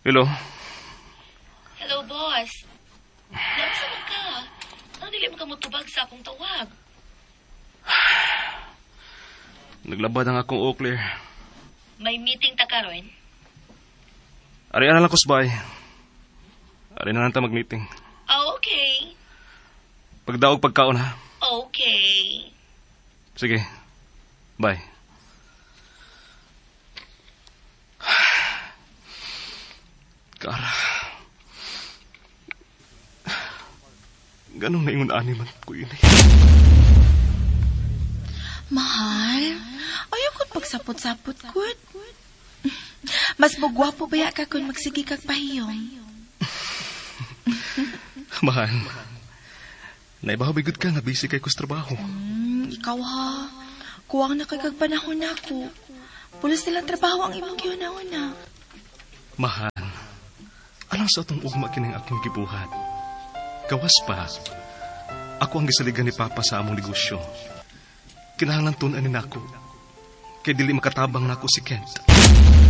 Hello? Hello, boss. Laksa man ka. Ang dili mo ka motubag sa akong tawag. Naglabad ang akong Oaklear. May meeting ta karon? Ari na lang kusbay. Ari na lang ta mag-meeting. Oh, okay. Pagdaog pagkaon ha. Okay. Sige. Bye. Kara. Ganong naingon animan ko yun eh. Mahal, ayaw ko't pagsapot-sapot ko't. Mas bugwapo baya ka kung magsige kag pahiyong. Mahal. Naibahawigod ka nga busy kay kus trabaho. Ikaw ha, kuwang na kay kag panahon ako. Pulos nilang trabaho ang imong giuna-una. Mahal. Alang sa atong ugma kining akong gibuhat. Gawas pa. Ako ang gisaligan ni Papa sa among negosyo. Kinahanglan tunan ni nako. Kay dili makatabang nako si Kent.